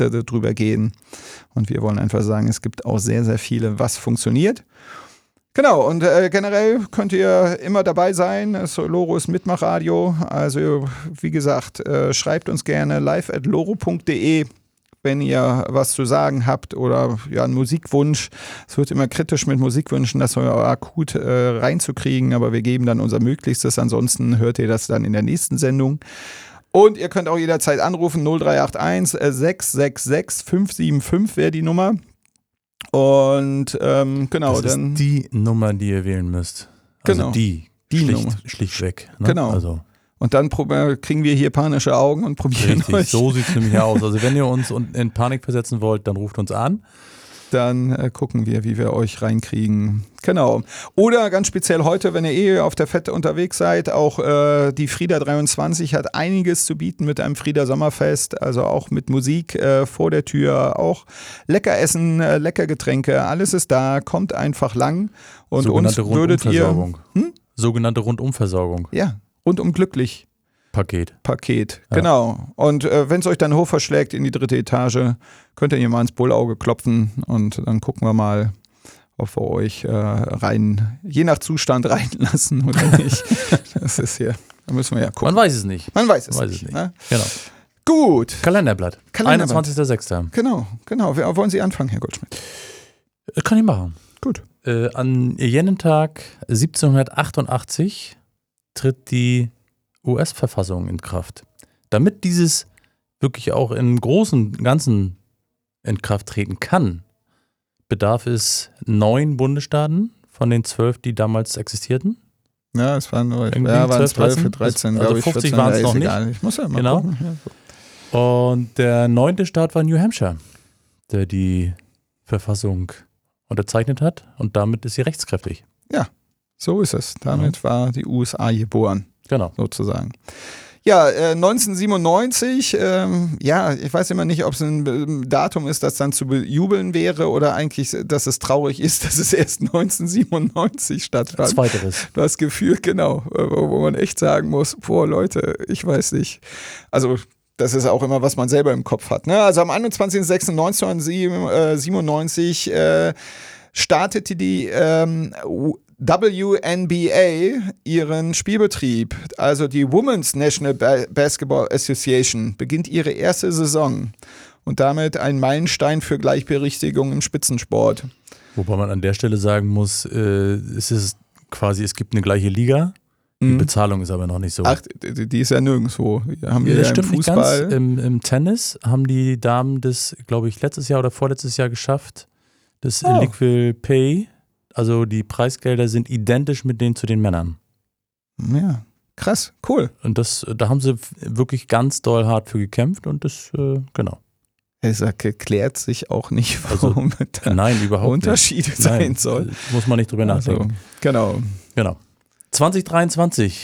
drüber gehen. Und wir wollen einfach sagen, es gibt auch sehr, sehr viele, was funktioniert. Genau, und generell könnt ihr immer dabei sein. Loro ist Mitmachradio. Also wie gesagt, schreibt uns gerne live@loro.de, wenn ihr was zu sagen habt oder ja, einen Musikwunsch. Es wird immer kritisch mit Musikwünschen, das akut reinzukriegen, aber wir geben dann unser Möglichstes. Ansonsten hört ihr das dann in der nächsten Sendung. Und ihr könnt auch jederzeit anrufen, 0381 666 575 wäre die Nummer. Und genau, das dann. Ist die Nummer, die ihr wählen müsst. Also genau. Die Nummer. Schlichtweg. Ne? Genau. Also. Und dann kriegen wir hier panische Augen und probieren Richtig, euch. so sieht es nämlich aus. Also wenn ihr uns in Panik versetzen wollt, dann ruft uns an. Dann gucken wir, wie wir euch reinkriegen. Genau. Oder ganz speziell heute, wenn ihr auf der Fette unterwegs seid, auch die Frieda 23 hat einiges zu bieten mit einem Frieda Sommerfest, also auch mit Musik vor der Tür, auch lecker Essen, lecker Getränke, alles ist da, kommt einfach lang und sogenannte uns würdet ihr... Sogenannte Rundumversorgung. Ja, rundum glücklich. Paket, ja. Genau. Und wenn es euch dann hoch verschlägt in die 3. Etage, könnt ihr hier mal ins Bullauge klopfen und dann gucken wir mal, ob wir euch je nach Zustand reinlassen oder nicht. Das ist hier, da müssen wir ja gucken. Man weiß es nicht. Man weiß es nicht. Ne? Genau. Gut. Kalenderblatt. 21.06. Genau. Wollen Sie anfangen, Herr Goldschmidt? Kann ich machen. Gut. An jenem Tag 1788 tritt die US-Verfassung in Kraft. Damit dieses wirklich auch im Großen und Ganzen in Kraft treten kann, bedarf es 9 Bundesstaaten von den 12, die damals existierten. Ja, es waren nur 12, 13, also 50 waren es noch nicht. Egal. Ich muss ja mal genau. gucken. Ja. Und der 9. Staat war New Hampshire, der die Verfassung unterzeichnet hat und damit ist sie rechtskräftig. Ja, so ist es. Damit war die USA geboren. Genau. Sozusagen. Ja, 1997, ich weiß immer nicht, ob es ein Datum ist, das dann zu bejubeln wäre oder eigentlich, dass es traurig ist, dass es erst 1997 stattfand. Zweiteres. Das Gefühl, genau, wo man echt sagen muss, boah Leute, ich weiß nicht. Also das ist auch immer, was man selber im Kopf hat. Ne? Also am 21.06.1997 startete die WNBA ihren Spielbetrieb, also die Women's National Basketball Association, beginnt ihre erste Saison und damit ein Meilenstein für Gleichberechtigung im Spitzensport. Wobei man an der Stelle sagen muss, es gibt eine gleiche Liga, die Bezahlung ist aber noch nicht so. Ach, die ist ja nirgendwo. Haben wir das ja stimmt im Fußball. Nicht ganz. Im Tennis haben die Damen das, glaube ich, letztes Jahr oder vorletztes Jahr geschafft, das Equal Pay. Also die Preisgelder sind identisch mit denen zu den Männern. Ja, krass, cool. Und da haben sie wirklich ganz doll hart für gekämpft und das, genau. Es erklärt sich auch nicht, warum da nein, überhaupt Unterschiede nicht. sein soll. Muss man nicht drüber nachdenken. Genau. 2023.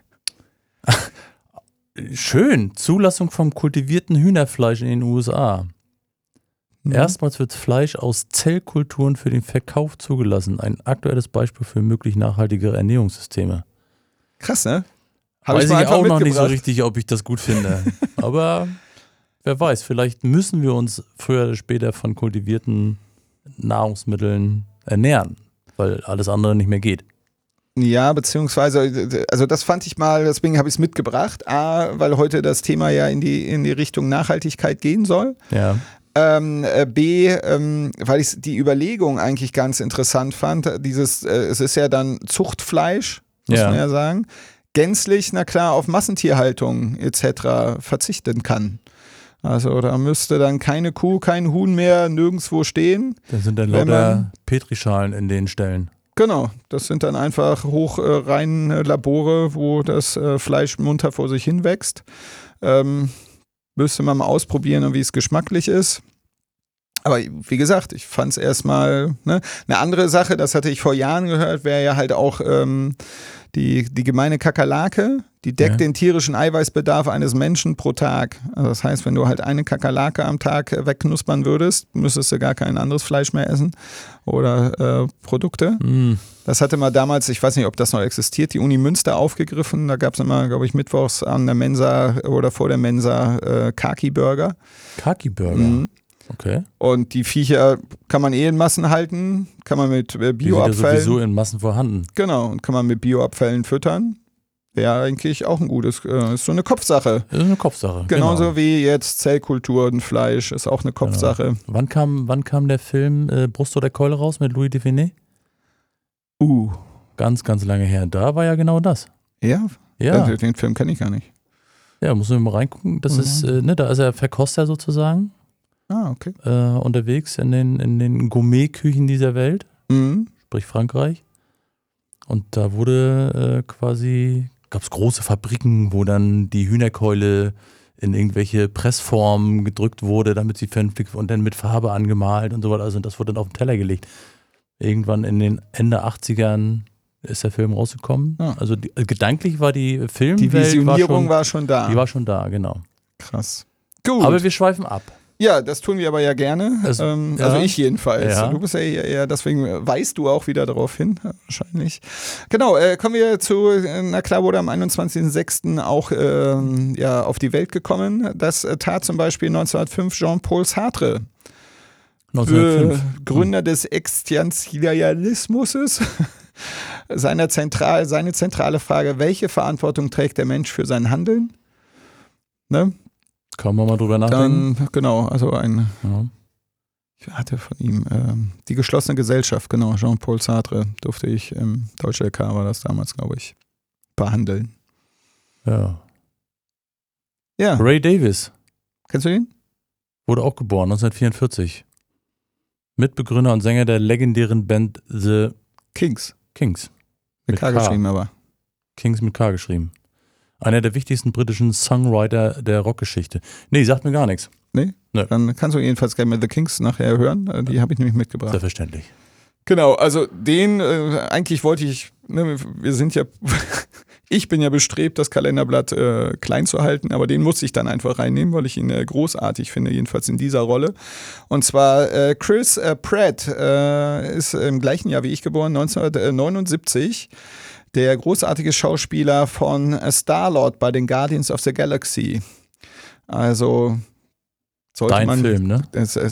Schön. Zulassung vom kultivierten Hühnerfleisch in den USA. Erstmals wird Fleisch aus Zellkulturen für den Verkauf zugelassen. Ein aktuelles Beispiel für möglich nachhaltigere Ernährungssysteme. Krass, ne? Weiß ich auch noch nicht so richtig, ob ich das gut finde. Aber wer weiß, vielleicht müssen wir uns früher oder später von kultivierten Nahrungsmitteln ernähren, weil alles andere nicht mehr geht. Ja, beziehungsweise, also das fand ich mal, deswegen habe ich es mitgebracht. A, weil heute das Thema ja in die Richtung Nachhaltigkeit gehen soll. Ja. B, weil ich die Überlegung eigentlich ganz interessant fand, es ist ja dann Zuchtfleisch, muss man ja sagen, gänzlich, na klar, auf Massentierhaltung etc. verzichten kann. Also da müsste dann keine Kuh, kein Huhn mehr nirgendwo stehen. Da sind dann lauter Petrischalen in den Stellen. Genau, das sind dann einfach reine Labore, wo das Fleisch munter vor sich hin wächst. Müsste man mal ausprobieren, wie es geschmacklich ist. Aber wie gesagt, ich fand es erstmal, ne? Eine andere Sache, das hatte ich vor Jahren gehört, wäre ja halt auch die gemeine Kakerlake, Die deckt den tierischen Eiweißbedarf eines Menschen pro Tag. Also das heißt, wenn du halt eine Kakerlake am Tag wegknuspern würdest, müsstest du gar kein anderes Fleisch mehr essen oder Produkte. Das hatte mal damals, ich weiß nicht, ob das noch existiert, die Uni Münster aufgegriffen. Da gab es immer, glaube ich, mittwochs an der Mensa oder vor der Mensa Kaki-Burger. Kaki-Burger? Okay. Und die Viecher kann man in Massen halten, kann man mit Bioabfällen. Die sind ja sowieso in Massen vorhanden. Genau, und kann man mit Bioabfällen füttern. Wäre eigentlich auch ein gutes, ist so eine Kopfsache. Das ist eine Kopfsache. Genauso wie jetzt Zellkulturen, Fleisch, ist auch eine Kopfsache. Genau. Wann kam der Film Brust oder Keule raus mit Louis Define? Ganz, ganz lange her. Da war ja genau das. Ja? Ja. Den Film kenne ich gar nicht. Ja, muss man mal reingucken. Das ist, da ist er Verkoster sozusagen. Okay. Unterwegs in den Gourmet-Küchen dieser Welt, sprich Frankreich. Und da wurde gab es große Fabriken, wo dann die Hühnerkeule in irgendwelche Pressformen gedrückt wurde, damit sie vernünftig und dann mit Farbe angemalt und so weiter. Also das wurde dann auf den Teller gelegt. Irgendwann in den Ende 80ern ist der Film rausgekommen. Ja. Also gedanklich war die Filmwelt... Die Visionierung war schon da. Die war schon da, genau. Krass. Gut. Aber wir schweifen ab. Ja, das tun wir aber ja gerne. Also ich jedenfalls. Ja. Du bist ja eher, deswegen weißt du auch wieder darauf hin, wahrscheinlich. Genau, kommen wir zu, na klar wurde am 21.06. auch auf die Welt gekommen. Das tat zum Beispiel 1905 Jean-Paul Sartre. 1905. Gründer des Existenzialismus. Seine zentrale Frage, welche Verantwortung trägt der Mensch für sein Handeln? Ne? Kann man mal drüber nachdenken. Dann, genau, also ich hatte von ihm die geschlossene Gesellschaft, genau, Jean-Paul Sartre durfte ich im Deutsche LK, war das damals, glaube ich, behandeln. Ja. Ja. Ray Davies. Kennst du ihn? Wurde auch geboren, 1944. Mitbegründer und Sänger der legendären Band The Kings. Mit K geschrieben aber. Kings mit K geschrieben. Einer der wichtigsten britischen Songwriter der Rockgeschichte. Nee, sagt mir gar nichts. Nee? Nö. Dann kannst du jedenfalls gerne mit The Kings nachher hören. Die habe ich nämlich mitgebracht. Selbstverständlich. Genau, also den, eigentlich wollte ich, wir sind ja, ich bin ja bestrebt, das Kalenderblatt klein zu halten, aber den muss ich dann einfach reinnehmen, weil ich ihn großartig finde, jedenfalls in dieser Rolle. Und zwar Chris Pratt ist im gleichen Jahr wie ich geboren, 1979. Der großartige Schauspieler von Star-Lord bei den Guardians of the Galaxy. Also sollte Dein man... Film, ne?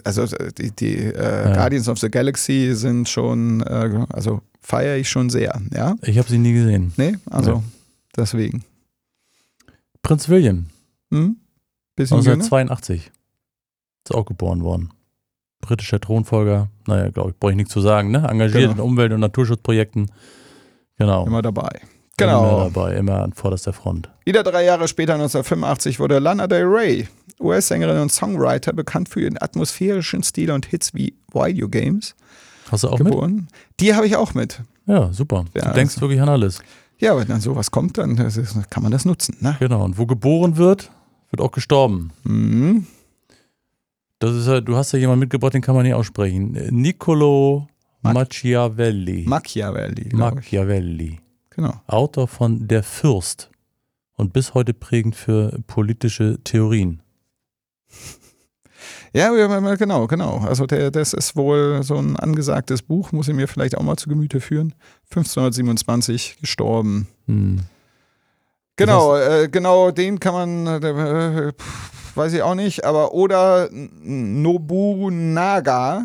Die Guardians of the Galaxy sind schon, also feiere ich schon sehr, ja? Ich habe sie nie gesehen. Nee? Also deswegen. Prinz William. Bisschen 1982. Ist auch geboren worden. Britischer Thronfolger. Naja, glaube ich, brauche ich nichts zu sagen, ne? Engagiert in Umwelt- und Naturschutzprojekten. Genau. Immer dabei. Genau. Immer dabei, immer an vorderster Front. Wieder 3 Jahre später, 1985, wurde Lana Del Rey, US-Sängerin und Songwriter, bekannt für ihren atmosphärischen Stil und Hits wie Video Games. Hast du auch geboren. mit? Die habe ich auch mit. Ja, super. Ja, du denkst wirklich an alles. Ja, wenn dann sowas kommt, dann kann man das nutzen. Ne? Genau. Und wo geboren wird, wird auch gestorben. Das ist ja, du hast ja jemanden mitgebracht, den kann man nicht aussprechen. Niccolo Machiavelli. Machiavelli. Genau. Autor von Der Fürst und bis heute prägend für politische Theorien. Ja, genau. Also das ist wohl so ein angesagtes Buch, muss ich mir vielleicht auch mal zu Gemüte führen. 1527 gestorben. Genau, den kann man, weiß ich auch nicht, aber oder Nobunaga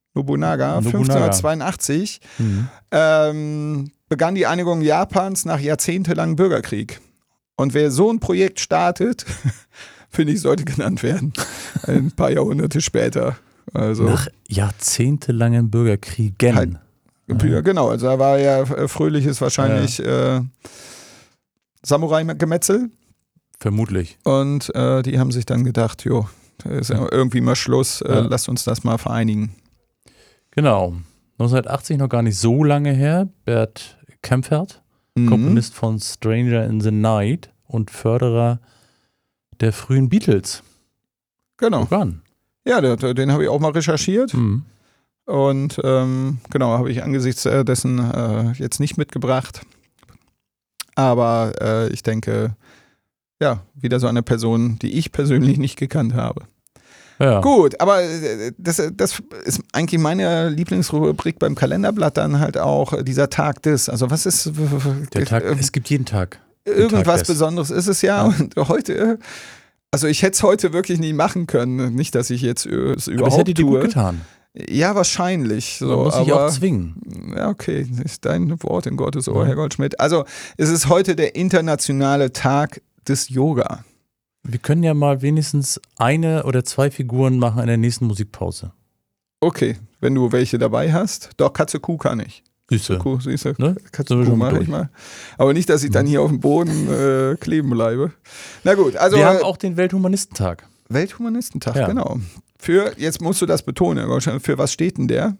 1582, begann die Einigung Japans nach jahrzehntelangem Bürgerkrieg. Und wer so ein Projekt startet, finde ich, sollte genannt werden. Ein paar Jahrhunderte später. Also, nach jahrzehntelangem Bürgerkriegen. Halt, ja, genau, also da war ja fröhliches wahrscheinlich Samurai-Gemetzel. Vermutlich. Und die haben sich dann gedacht, ist ja irgendwie mal Schluss, lasst uns das mal vereinigen. Genau. 1980 noch gar nicht so lange her. Bert Kaempfert, Komponist von Stranger in the Night und Förderer der frühen Beatles. Genau. Wann? Ja, den habe ich auch mal recherchiert. Und genau, habe ich angesichts dessen jetzt nicht mitgebracht. Aber ich denke, ja, wieder so eine Person, die ich persönlich nicht gekannt habe. Ja. Gut, aber das ist eigentlich meine Lieblingsrubrik beim Kalenderblatt dann halt auch dieser Tag des. Also was ist Der Tag, es gibt jeden Tag. irgendwas Tag des. Besonderes ist es ja. Und heute, also ich hätte es heute wirklich nie machen können. Nicht, dass ich jetzt es Aber es überhaupt hätte dir tue. gut getan. Ja, wahrscheinlich. So, Man muss sich aber, auch zwingen. ja, okay, ist dein Wort in Gottes Ohr, Ja. Herr Goldschmidt. Also es ist heute der internationale Tag des Yoga. Wir können ja mal wenigstens 1 oder 2 Figuren machen in der nächsten Musikpause. Okay, wenn du welche dabei hast. Doch, Katze Kuh kann ich. Süße. Kuh, siehst du? Ne? Katze Sind wir Kuh schon mache durch. ich mal. Aber nicht, dass ich dann hier auf dem Boden kleben bleibe. Na gut, also Wir haben auch den Welthumanistentag. Welthumanistentag, Ja. genau. Jetzt musst du das betonen, Herr Goldschmidt. Für was steht denn der?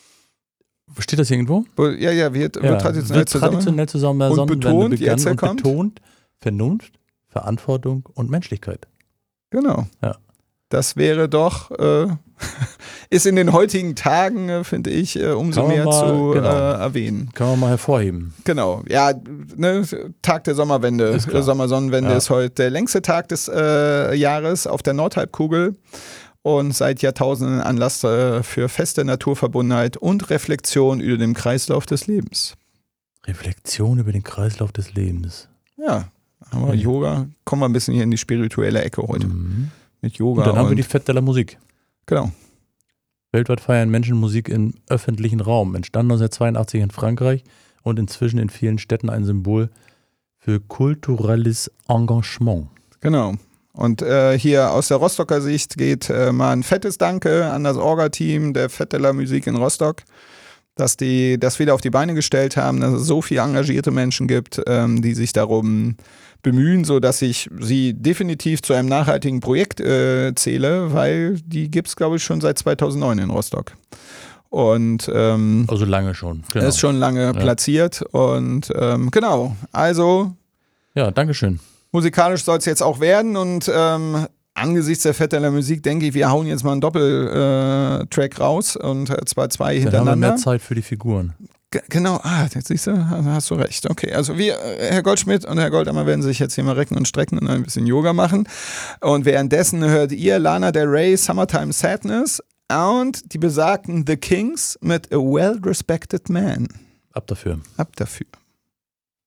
Steht das irgendwo? Ja, wird traditionell wird traditionell zusammen Und betont, jetzt und kommt? betont Vernunft, Verantwortung und Menschlichkeit. Genau. Ja. Das wäre doch, ist in den heutigen Tagen, finde ich, umso Kann man mehr mal, zu genau. erwähnen. Kann man mal hervorheben. Genau, ja, ne, Tag der Sommerwende, Ist klar. Sommersonnenwende Ja. ist heute der längste Tag des Jahres auf der Nordhalbkugel und seit Jahrtausenden Anlass für feste Naturverbundenheit und Reflexion über den Kreislauf des Lebens. Reflexion über den Kreislauf des Lebens. Ja, haben wir Yoga, kommen wir ein bisschen hier in die spirituelle Ecke heute Mhm. mit Yoga. Und dann haben wir die Fête de la Musique. Genau, Weltweit feiern Menschen Musik im öffentlichen Raum. Entstanden 1982 in Frankreich und inzwischen in vielen Städten ein Symbol für kulturelles Engagement. genau. Und hier aus der Rostocker Sicht geht mal ein fettes Danke an das Orga-Team der Fête de la Musique in Rostock, dass die das wieder auf die Beine gestellt haben, dass es so viele engagierte Menschen gibt, die sich darum bemühen, sodass ich sie definitiv zu einem nachhaltigen Projekt zähle, weil die gibt es, glaube ich, schon seit 2009 in Rostock. Und Also lange schon. Genau. ist schon lange platziert. Und genau, also Ja, Dankeschön. musikalisch soll es jetzt auch werden und angesichts der Fête de la Musique denke ich, wir hauen jetzt mal einen Doppeltrack raus und zwar 2 Dann haben wir hintereinander. mehr Zeit für die Figuren. Genau, jetzt siehst du, hast du recht. Okay, also wir, Herr Goldschmidt und Herr Goldammer werden sich jetzt hier mal recken und strecken und ein bisschen Yoga machen. Und währenddessen hört ihr Lana Del Rey, Summertime Sadness und die besagten The Kings mit A Well-Respected Man. Ab dafür. Ab dafür.